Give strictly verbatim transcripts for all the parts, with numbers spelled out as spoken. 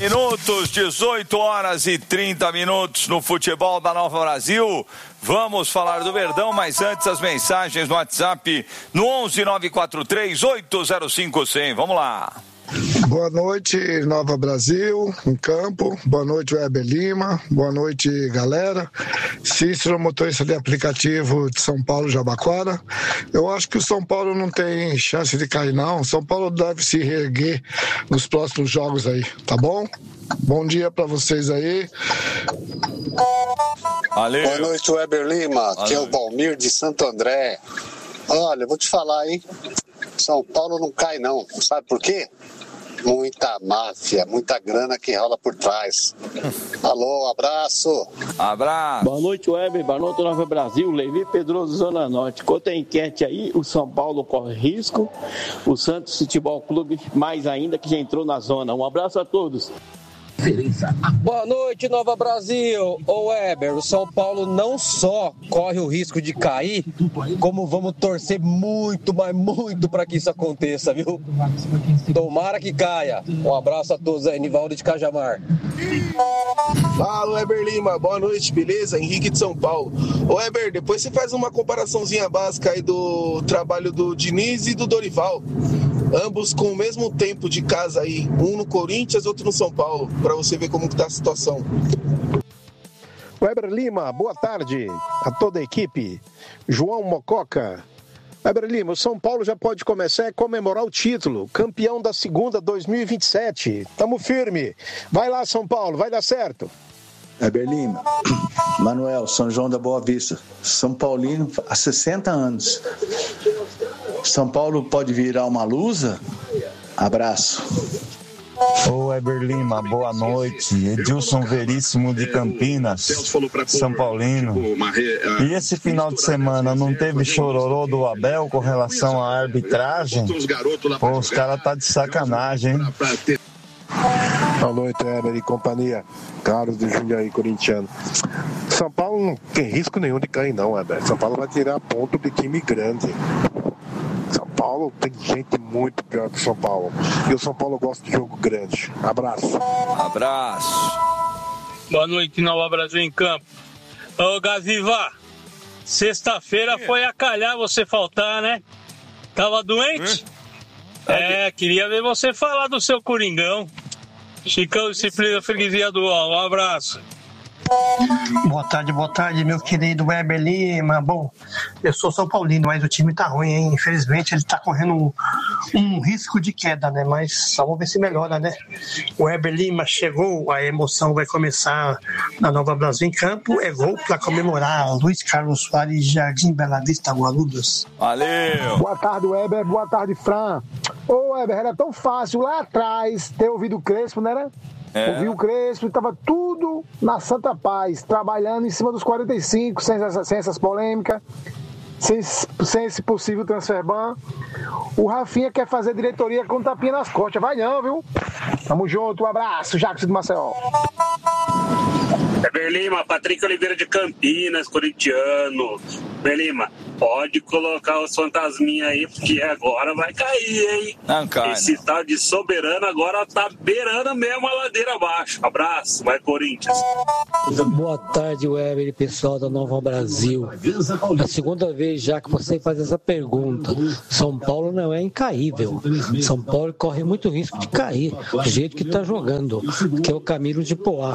Minutos, dezoito horas e trinta minutos no futebol da Nova Brasil. Vamos falar do Verdão, mas antes as mensagens no WhatsApp no onze nove quatro três oito zero cinco cem. Vamos lá. Boa noite, Nova Brasil, em campo. Boa noite, Weber Lima. Boa noite, galera. Cícero, motorista de aplicativo de São Paulo, Jabaquara. Eu acho que o São Paulo não tem chance de cair, não. O São Paulo deve se reerguer nos próximos jogos aí, tá bom? Bom dia pra vocês aí. Valeu. Boa noite, Weber Lima. Aqui é o Valmir de Santo André. Olha, eu vou te falar, hein? São Paulo não cai, não. Sabe por quê? Muita máfia, muita grana que rola por trás. Alô, abraço. Abraço. Boa noite, Weber. Boa noite, Nova Brasil. Levi Pedroso, Zona Norte. Quanto à enquete aí, o São Paulo corre risco. O Santos Futebol Clube, mais ainda, que já entrou na zona. Um abraço a todos. Boa noite, Nova Brasil. Ô Weber, o São Paulo não só corre o risco de cair, como vamos torcer muito, mas muito para que isso aconteça, viu? Tomara que caia. Um abraço a todos aí, Nivaldo de Cajamar. Fala, Weber Lima. Boa noite, beleza? Henrique de São Paulo. Ô Weber, depois você faz uma comparaçãozinha básica aí do trabalho do Diniz e do Dorival. Ambos com o mesmo tempo de casa aí, um no Corinthians, outro no São Paulo, para você ver como que tá a situação. Weber Lima, boa tarde a toda a equipe. João Mococa. Weber Lima, o São Paulo já pode começar a comemorar o título, campeão da segunda dois mil e vinte e sete. Tamo firme. Vai lá, São Paulo, vai dar certo. Weber Lima, Manuel, São João da Boa Vista, São Paulino há sessenta anos. São Paulo pode virar uma lusa? Abraço. Ô Weber Lima, boa noite. Edilson Veríssimo de Campinas, São Paulino. E esse final de semana não teve chororô do Abel com relação à arbitragem? Pô, os caras tá de sacanagem, hein? Boa noite, Weber e companhia. Carlos de Jundiaí, corintiano. São Paulo não tem risco nenhum de cair, não, Weber. São Paulo vai tirar ponto de time grande. São Paulo tem gente muito pior que o São Paulo. E o São Paulo gosta de jogo grande. Abraço. Abraço. Boa noite, Nova Brasil em campo. Ô, Gaviva, sexta-feira foi a calhar você faltar, né? Tava doente? Hum? É, queria ver você falar do seu Coringão. Chicão, disciplina, freguesia do Ó. Um abraço. Boa tarde, boa tarde, meu querido Weber Lima. Bom, eu sou São Paulino, mas o time tá ruim, hein? Infelizmente ele tá correndo um, um risco de queda, né? Mas vamos ver se melhora, né? O Weber Lima chegou, a emoção vai começar na Nova Brasil em campo. É gol pra comemorar. Luiz Carlos Soares, Jardim Bela Vista, Guarulhos. Valeu! Boa tarde, Weber. Boa tarde, Fran. Ô, Weber, era tão fácil lá atrás ter ouvido o Crespo, né? Era? É. Ouvi o Crespo, estava tudo na Santa Paz, trabalhando em cima dos quarenta e cinco, sem, essa, sem essas polêmicas, sem, sem esse possível transfer ban. O Rafinha quer fazer diretoria com tapinha nas costas. Vai não, viu? Tamo junto, um abraço, Jacques do Maceió. Weber Lima, Patrick Oliveira de Campinas, corintiano. Weber Lima, pode colocar os fantasminha aí, porque agora vai cair, hein? Não cai, Esse não. tal de soberano agora tá beirando mesmo a ladeira abaixo. Abraço, vai Corinthians. Boa tarde, Weber e pessoal da Nova Brasil. É a segunda vez já que você faz essa pergunta. São Paulo não é incaível. São Paulo corre muito risco de cair, do jeito que tá jogando, que é o Camilo de Poá.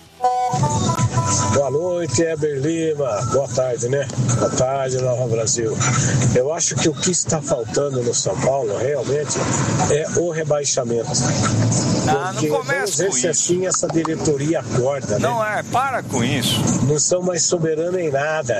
Boa noite, Weber Lima. Boa tarde, né? Boa tarde, Nova Brasil. Eu acho que o que está faltando no São Paulo realmente é o rebaixamento. Ah, não começa vamos ver com se isso. assim essa diretoria acorda, né? Não é, para com isso. Não são mais soberanos em nada.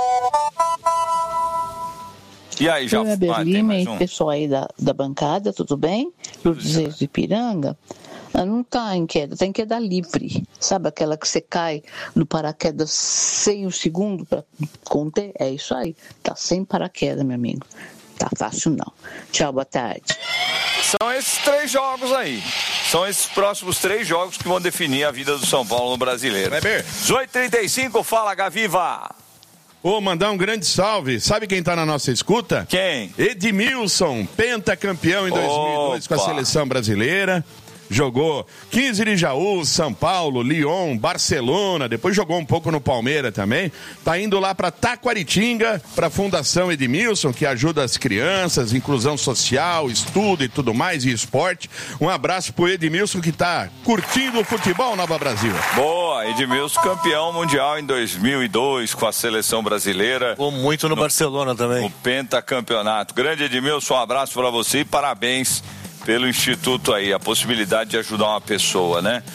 E aí, já Weber ah, Lima e um. pessoal aí da, da bancada, tudo bem? No desejo de Ipiranga. Não tá em queda, tá em queda livre. Sabe aquela que você cai no paraquedas sem o segundo para conter? É isso aí. Tá sem paraquedas, meu amigo. Tá fácil não. Tchau, boa tarde. São esses três jogos aí. São esses próximos três jogos que vão definir a vida do São Paulo no Brasileiro. dezoito e trinta e cinco, fala, Gaviva. Ô, mandar um grande salve. Sabe quem tá na nossa escuta? Quem? Edmilson, pentacampeão em dois mil e dois com a seleção brasileira. jogou quinze de Jaú, São Paulo, Lyon, Barcelona, depois jogou um pouco no Palmeiras também. Tá indo lá para Taquaritinga, para a Fundação Edmilson, que ajuda as crianças, inclusão social, estudo e tudo mais, e esporte. Um abraço pro Edmilson, que tá curtindo o futebol Nova Brasil. Boa, Edmilson, campeão mundial em dois mil e dois com a seleção brasileira. Ou muito no, no Barcelona também. O pentacampeonato. Grande Edmilson, um abraço para você e parabéns pelo Instituto aí, a possibilidade de ajudar uma pessoa, né?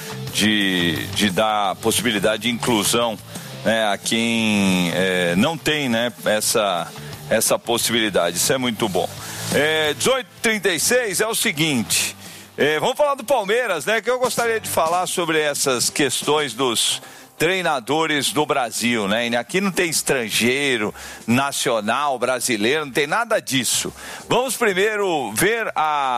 De, de dar possibilidade de inclusão, né, a quem é, não tem, né, essa, essa possibilidade. Isso é muito bom. É, dezoito e trinta e seis é o seguinte, é, vamos falar do Palmeiras, né? Que eu gostaria de falar sobre essas questões dos treinadores do Brasil, né? E aqui não tem estrangeiro, nacional, brasileiro, não tem nada disso. Vamos primeiro ver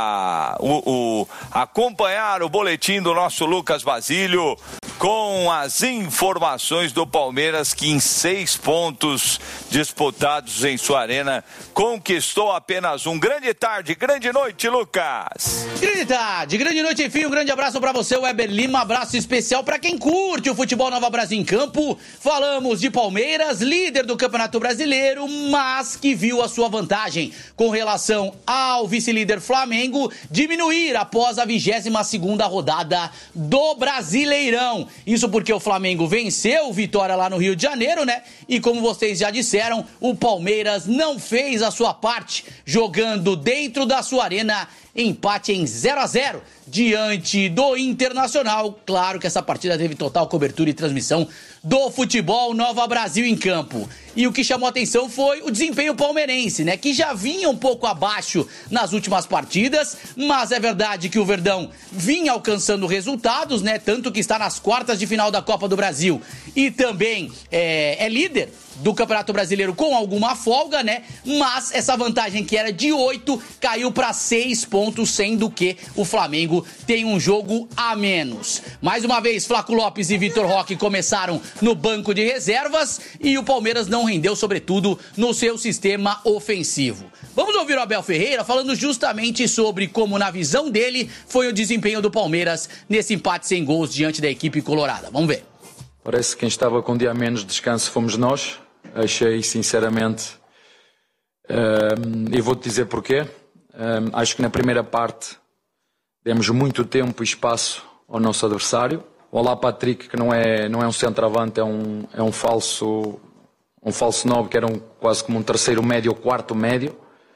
a, o, o, acompanhar o boletim do nosso Lucas Basílio com as informações do Palmeiras, que em seis pontos disputados em sua arena conquistou apenas um. Grande tarde, grande noite, Lucas. Grande tarde, grande noite, enfim, um grande abraço para você, Weber Lima, abraço especial para quem curte o futebol Nova Brasil em campo. Falamos de Palmeiras, líder do Campeonato Brasileiro, mas que viu a sua vantagem com relação ao vice-líder Flamengo diminuir após a vigésima segunda rodada do Brasileirão. Isso porque o Flamengo venceu o Vitória lá no Rio de Janeiro, né? E como vocês já disseram, o Palmeiras não fez a sua parte, jogando dentro da sua arena, empate em zero a zero diante do Internacional. Claro que essa partida teve total cobertura e transmissão do futebol Nova Brasil em campo. E o que chamou a atenção foi o desempenho palmeirense, né? Que já vinha um pouco abaixo nas últimas partidas, mas é verdade que o Verdão vinha alcançando resultados, né? Tanto que está nas quartas de final da Copa do Brasil e também é, é líder do Campeonato Brasileiro com alguma folga, né? Mas essa vantagem que era de oito caiu para seis pontos, sendo que o Flamengo tem um jogo a menos. Mais uma vez, Flaco Lopes e Vitor Roque começaram no banco de reservas e o Palmeiras não rendeu, sobretudo, no seu sistema ofensivo. Vamos ouvir o Abel Ferreira falando justamente sobre como, na visão dele, foi o desempenho do Palmeiras nesse empate sem gols diante da equipe colorada. Vamos ver. Parece que quem estava com um dia a menos de descanso fomos nós. Achei, sinceramente, um, e vou-te dizer porquê. Um, acho que na primeira parte demos muito tempo e espaço ao nosso adversário. O Olá Patrick, que não é, não é um centroavante, é um, é um falso um falso nove, que era um, quase como um terceiro médio ou quarto médio.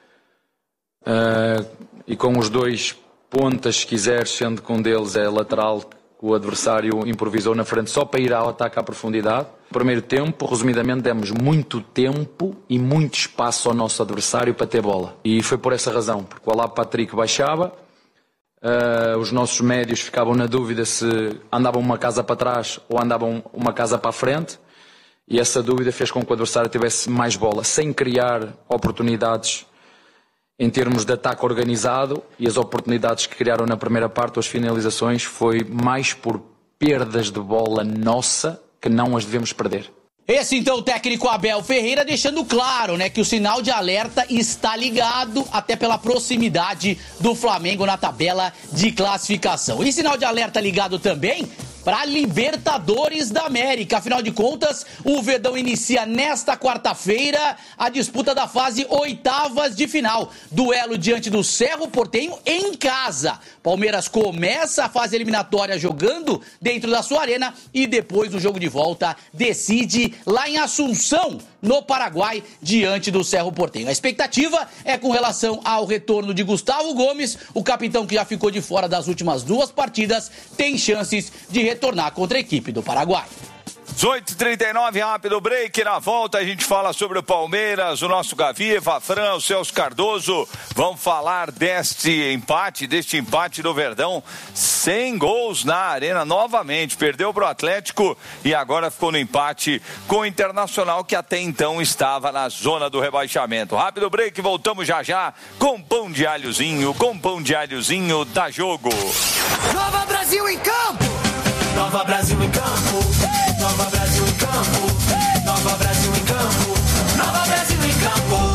Uh, e com os dois pontas, se quiseres, sendo que um deles é lateral, o adversário improvisou na frente só para ir ao ataque à profundidade. Primeiro tempo, resumidamente, demos muito tempo e muito espaço ao nosso adversário para ter bola. E foi por essa razão, porque o Olá Patrick baixava, uh, os nossos médios ficavam na dúvida se andavam uma casa para trás ou andavam uma casa para a frente, e essa dúvida fez com que o adversário tivesse mais bola, sem criar oportunidades em termos de ataque organizado, e as oportunidades que criaram na primeira parte, as finalizações, foi mais por perdas de bola nossa que não as devemos perder. Esse então o técnico Abel Ferreira deixando claro, né, que o sinal de alerta está ligado até pela proximidade do Flamengo na tabela de classificação. E sinal de alerta ligado também para Libertadores da América. Afinal de contas, o Verdão inicia nesta quarta-feira a disputa da fase oitavas de final. Duelo diante do Cerro Porteño em casa. Palmeiras começa a fase eliminatória jogando dentro da sua arena e depois no jogo de volta decide lá em Assunção, no Paraguai, diante do Cerro Porteño. A expectativa é com relação ao retorno de Gustavo Gomes, o capitão que já ficou de fora das últimas duas partidas, tem chances de retornar contra a equipe do Paraguai. dezoito e trinta e nove, rápido break. Na volta a gente fala sobre o Palmeiras, o nosso Gavi, Vafran, o Celso Cardoso. Vamos falar deste empate, deste empate do Verdão, sem gols na arena novamente. Perdeu para o Atlético e agora ficou no empate com o Internacional, que até então estava na zona do rebaixamento. Rápido break, voltamos já já com pão de alhozinho, com pão de alhozinho da Jogo. Nova Brasil em campo! Nova Brasil em campo! Nova Brasil em campo! Nova Brasil em campo! Nova Brasil em campo! Se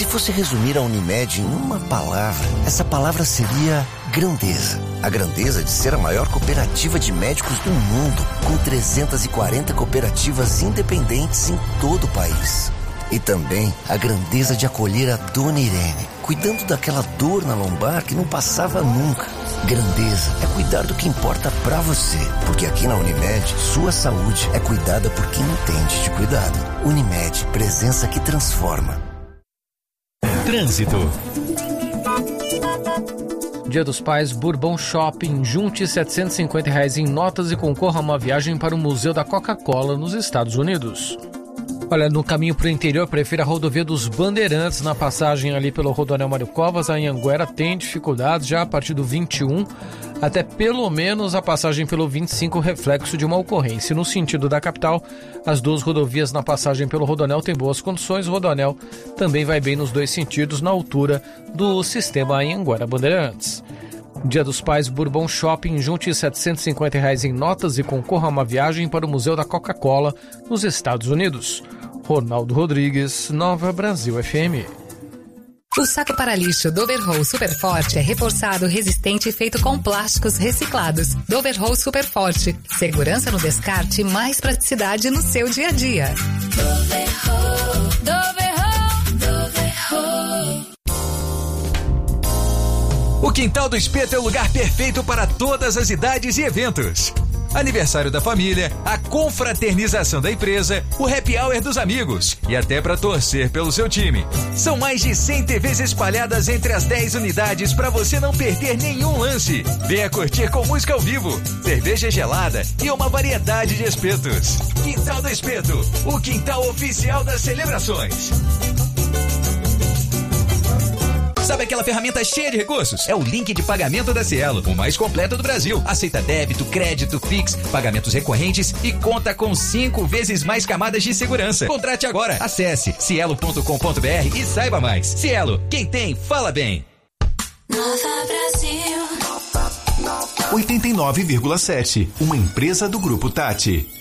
fosse resumir a Unimed em uma palavra, essa palavra seria grandeza. A grandeza de ser a maior cooperativa de médicos do mundo, com trezentas e quarenta cooperativas independentes em todo o país. E também a grandeza de acolher a Dona Irene, cuidando daquela dor na lombar que não passava nunca. Grandeza é cuidar do que importa pra você, porque aqui na Unimed, sua saúde é cuidada por quem entende de cuidado. Unimed, presença que transforma. Trânsito. Dia dos Pais, Bourbon Shopping, junte setecentos e cinquenta reais em notas e concorra a uma viagem para o Museu da Coca-Cola nos Estados Unidos. Olha, no caminho para o interior, prefira a rodovia dos Bandeirantes, na passagem ali pelo Rodoanel Mário Covas. A Anhanguera tem dificuldades já a partir do vinte e um, até pelo menos a passagem pelo vinte e cinco, reflexo de uma ocorrência. No sentido da capital, as duas rodovias na passagem pelo Rodoanel têm boas condições. O Rodoanel também vai bem nos dois sentidos, na altura do sistema Anhanguera Bandeirantes. Dia dos Pais, Bourbon Shopping, junte setecentos e cinquenta reais em notas e concorra a uma viagem para o Museu da Coca-Cola nos Estados Unidos. Ronaldo Rodrigues, Nova Brasil F M. O saco para lixo Doverroll Super Forte é reforçado, resistente e feito com plásticos reciclados. Doverroll Super Forte. Segurança no descarte e mais praticidade no seu dia a dia. Doverroll, Doverroll, Doverroll. O Quintal do Espeto é o lugar perfeito para todas as idades e eventos. Aniversário da família, a confraternização da empresa, o happy hour dos amigos e até para torcer pelo seu time. São mais de cem T Vs espalhadas entre as dez unidades para você não perder nenhum lance. Venha curtir com música ao vivo, cerveja gelada e uma variedade de espetos. Quintal do Espeto, o quintal oficial das celebrações. Sabe aquela ferramenta cheia de recursos? É o link de pagamento da Cielo, o mais completo do Brasil. Aceita débito, crédito, Pix, pagamentos recorrentes e conta com cinco vezes mais camadas de segurança. Contrate agora. Acesse cielo ponto com ponto br e saiba mais. Cielo, quem tem, fala bem. Nova Brasil. oitenta e nove vírgula sete, uma empresa do Grupo Tati.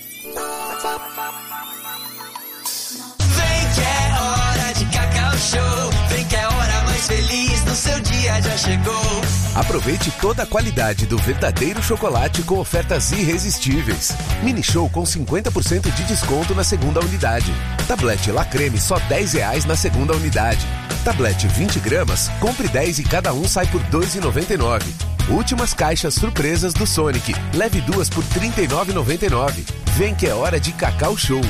Vem que é hora de Cacau Show. Vem que é hora mais feliz do seu dia já chegou. Aproveite toda a qualidade do verdadeiro chocolate com ofertas irresistíveis. Mini Show com cinquenta por cento de desconto na segunda unidade. Tablete La Creme só dez reais na segunda unidade. Tablete vinte gramas, compre dez e cada um sai por dois reais e noventa e nove centavos. Últimas caixas surpresas do Sonic. Leve duas por trinta e nove reais e noventa e nove centavos. Vem que é hora de Cacau Show.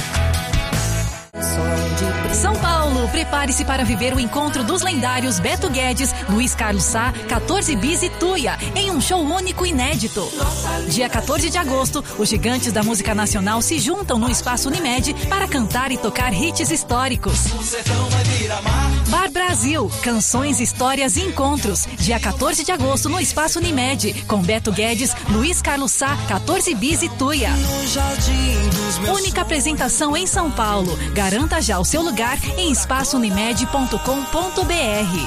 São Paulo, prepare-se para viver o encontro dos lendários Beto Guedes, Luiz Carlos Sá, quatorze Bis e Tuia, em um show único e inédito. Dia quatorze de agosto, os gigantes da música nacional se juntam no Espaço Unimed para cantar e tocar hits históricos. Bar Brasil, canções, histórias e encontros. Dia quatorze de agosto no Espaço Unimed, com Beto Guedes, Luiz Carlos Sá, quatorze Bis e Tuia. Única apresentação em São Paulo. Garanta já o seu lugar em espaço unimed ponto com ponto br.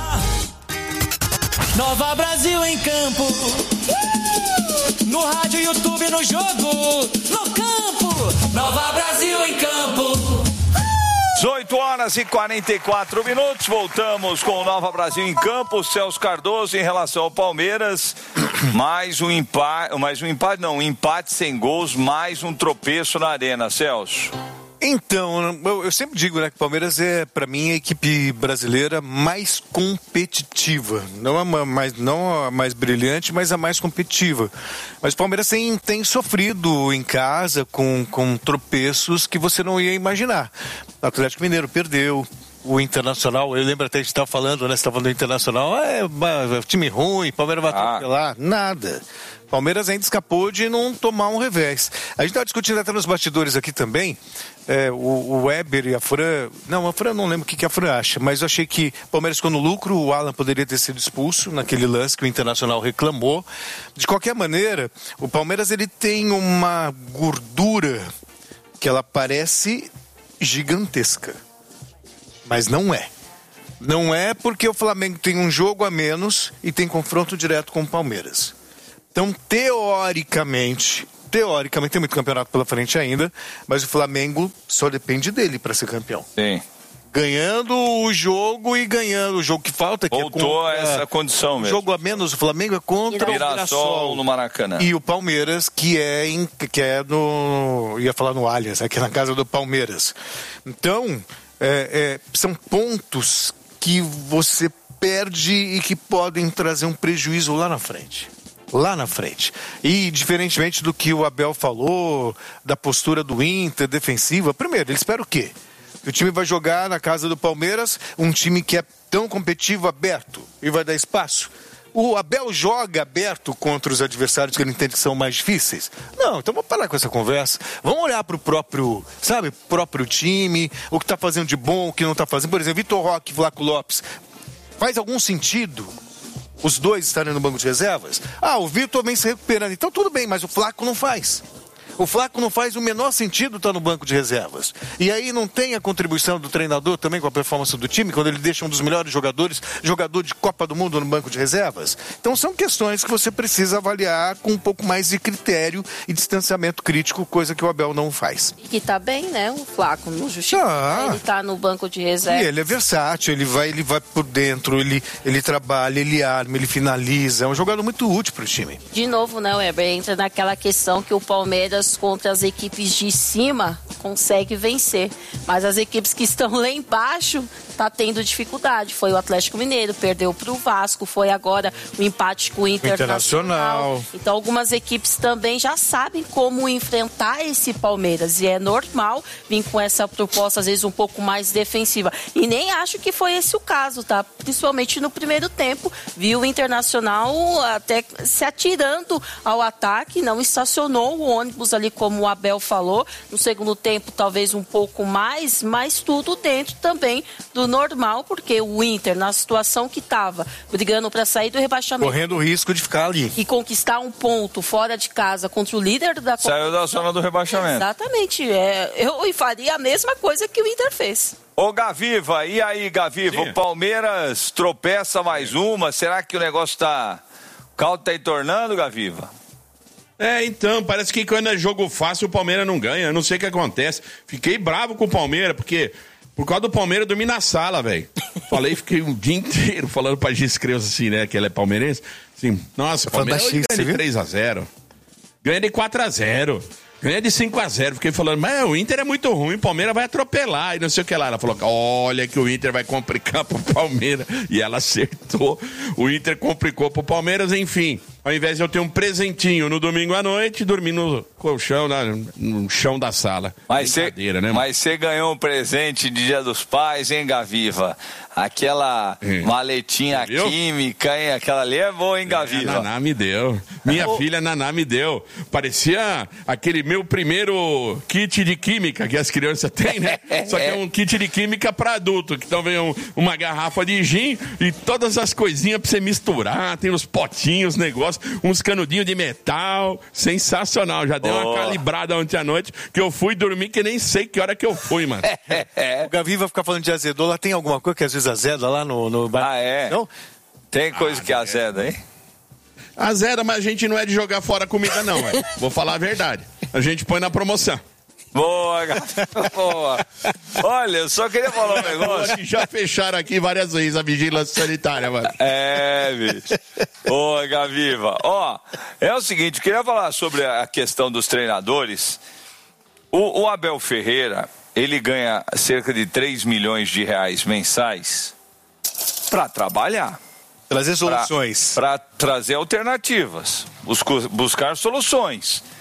Nova Brasil em campo. Uh! No rádio, YouTube, no jogo, no campo. Nova Brasil em campo. dezoito horas e quarenta e quatro minutos, voltamos com o Nova Brasil em campo. Celso Cardoso, em relação ao Palmeiras, mais um empate, mais um empate não, um empate sem gols, mais um tropeço na arena, Celso. Então, eu, eu sempre digo, né, que o Palmeiras é, para mim, a equipe brasileira mais competitiva. Não a mais, não a mais brilhante, mas a mais competitiva. Mas o Palmeiras tem, tem sofrido em casa com, com tropeços que você não ia imaginar. O Atlético Mineiro perdeu. O Internacional, eu lembro até que você estava falando, né? Você estava falando do Internacional, é, é time ruim, Palmeiras vai atropelar. Ah. Nada. Palmeiras ainda escapou de não tomar um revés. A gente estava discutindo até nos bastidores aqui também, é, o, o Weber e a Fran, não, a Fran não lembro o que, que a Fran acha, mas eu achei que o Palmeiras ficou no lucro, o Alan poderia ter sido expulso naquele lance que o Internacional reclamou. De qualquer maneira, o Palmeiras ele tem uma gordura que ela parece gigantesca. Mas não é. Não é porque o Flamengo tem um jogo a menos e tem confronto direto com o Palmeiras. Então, teoricamente, teoricamente tem muito campeonato pela frente ainda, mas o Flamengo só depende dele para ser campeão. Sim. ganhando o jogo e ganhando o jogo que falta. Que Voltou é a essa condição o mesmo. jogo a menos do Flamengo é contra o Mirassol no Maracanã. E o Palmeiras, que é, em, que é no... ia falar no Allianz, aqui na casa do Palmeiras. Então, é, é, são pontos que você perde e que podem trazer um prejuízo lá na frente. Lá na frente. E, diferentemente do que o Abel falou, da postura do Inter, defensiva, primeiro, ele espera o quê? Que o time vai jogar na casa do Palmeiras, um time que é tão competitivo, aberto, e vai dar espaço. O Abel joga aberto contra os adversários que ele entende que são mais difíceis? Não, então vamos parar com essa conversa. Vamos olhar para o próprio, sabe, próprio time, o que está fazendo de bom, o que não está fazendo. Por exemplo, Vitor Roque e Vlaco Lopes. Faz algum sentido os dois estarem no banco de reservas? Ah, o Vitor vem se recuperando. Então tudo bem, mas o Flaco não faz. O Flaco não faz o menor sentido estar no banco de reservas. E aí não tem a contribuição do treinador também com a performance do time, quando ele deixa um dos melhores jogadores, jogador de Copa do Mundo no banco de reservas. Então são questões que você precisa avaliar com um pouco mais de critério e distanciamento crítico, coisa que o Abel não faz. E que tá bem, né, o Flaco, não justifica. Ah, ele tá no banco de reservas. E ele é versátil, ele vai, ele vai por dentro, ele, ele trabalha, ele arma, ele finaliza. É um jogador muito útil para o time. De novo, né, Weber, entra naquela questão que o Palmeiras contra as equipes de cima consegue vencer, mas as equipes que estão lá embaixo tá tendo dificuldade. Foi o Atlético Mineiro, perdeu para o Vasco, foi agora o empate com o Internacional. Então algumas equipes também já sabem como enfrentar esse Palmeiras e é normal vir com essa proposta às vezes um pouco mais defensiva. E nem acho que foi esse o caso, tá? Principalmente no primeiro tempo, viu o Internacional até se atirando ao ataque, não estacionou o ônibus ali como o Abel falou. No segundo tempo talvez um pouco mais, mas tudo dentro também do normal, porque o Inter, na situação que estava, brigando para sair do rebaixamento, correndo o risco de ficar ali e conquistar um ponto fora de casa contra o líder da saiu da zona do rebaixamento. Exatamente, é, eu faria a mesma coisa que o Inter fez. Ô Gaviva, e aí Gaviva, Sim. o Palmeiras tropeça mais uma, será que o negócio tá, o caldo tá entornando, Gaviva? É, então, parece que quando é jogo fácil o Palmeiras não ganha, eu não sei o que acontece. Fiquei bravo com o Palmeiras, porque por causa do Palmeiras eu dormi na sala, velho. Falei, fiquei um dia inteiro falando pra Gis Creus assim, né, que ela é palmeirense. Assim, nossa, o Palmeiras hoje ganha de três a zero. Ganha de quatro a zero. Ganha de cinco a zero. Fiquei falando, mas o Inter é muito ruim, o Palmeiras vai atropelar e não sei o que lá. Ela falou, olha que o Inter vai complicar pro Palmeiras. E ela acertou. O Inter complicou pro Palmeiras, enfim. Ao invés de eu ter um presentinho no domingo à noite, dormir no colchão, no chão da sala. Mas você né, mas você ganhou um presente de Dia dos Pais, hein, Gaviva? Aquela é. maletinha química, hein? Aquela ali é boa, hein, Gaviva? É, a Naná me deu. Minha oh. filha Naná me deu. Parecia aquele meu primeiro kit de química que as crianças têm, né? Só que é um kit de química para adulto. Então vem um, uma garrafa de gin e todas as coisinhas pra você misturar. Tem os potinhos, negócios. Uns canudinhos de metal, sensacional. Já deu oh. uma calibrada ontem à noite que eu fui dormir que nem sei que hora que eu fui, mano. O Gavi vai ficar falando de azedola. Tem alguma coisa que às vezes azeda lá no, no bar? Ah, é? Não? Tem coisa ah, que azeda, hein? Azeda, mas a gente não é de jogar fora a comida, não, ué. Vou falar a verdade. A gente põe na promoção. Boa, boa. Olha, eu só queria falar um negócio. Já fecharam aqui várias vezes a vigilância sanitária, mano. É, bicho. Boa, Gaviva. Ó, é o seguinte, eu queria falar sobre a questão dos treinadores. O, o Abel Ferreira, ele ganha cerca de três milhões de reais mensais para trabalhar. Trazer soluções. Para trazer alternativas, buscar soluções.